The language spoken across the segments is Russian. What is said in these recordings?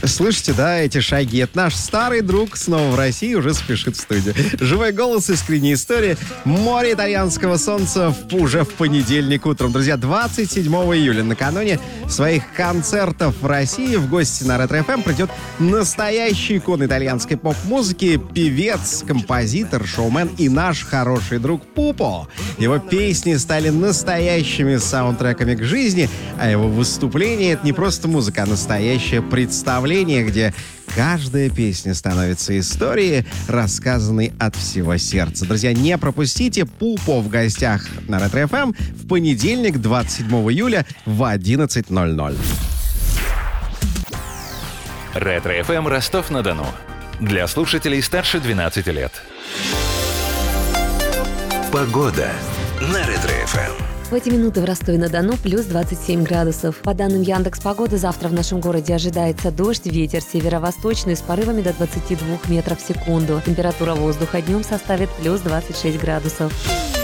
Слышите, да, эти шаги? Это наш старый друг снова в России, уже спешит в студию. Живой голос, искренняя история. Море итальянского солнца уже в понедельник утром. Друзья, 27 июля, накануне своих концертов в России, в гости на Ретро-ФМ придет настоящий икон итальянской поп-музыки, певец, композитор, шоумен и наш хороший друг Пупо. Его песни стали настоящими саундтреками к жизни, а его выступление — это не просто музыка, а настоящее представление, где каждая песня становится историей, рассказанной от всего сердца. Друзья, не пропустите Пупо в гостях на Ретро-ФМ в понедельник, 27 июля в 11:00. Ретро-ФМ Ростов-на-Дону. Для слушателей старше 12 лет. Погода на Ретро-ФМ. В эти минуты в Ростове-на-Дону плюс 27 градусов. По данным Яндекс.Погоды, завтра в нашем городе ожидается дождь, ветер северо-восточный с порывами до 22 метров в секунду. Температура воздуха днем составит плюс 26 градусов.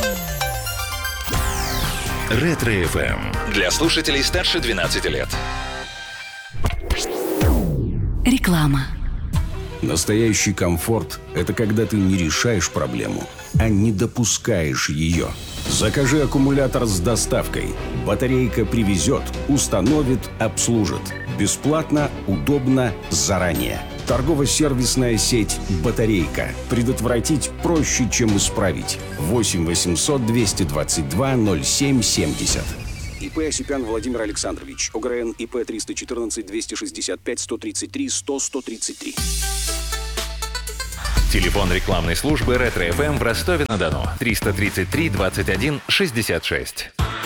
Ретро-ФМ. Для слушателей старше 12 лет. Реклама. Настоящий комфорт – это когда ты не решаешь проблему, а не допускаешь ее. Закажи аккумулятор с доставкой. Батарейка привезет, установит, обслужит. Бесплатно, удобно, заранее. Торгово-сервисная сеть «Батарейка». Предотвратить проще, чем исправить. 8 800 222 0770. ИП Осипян Владимир Александрович. ОГРН ИП 314 265 133 100 133. Телефон рекламной службы Ретро-ФМ в Ростове-на-Дону. 333 21 66.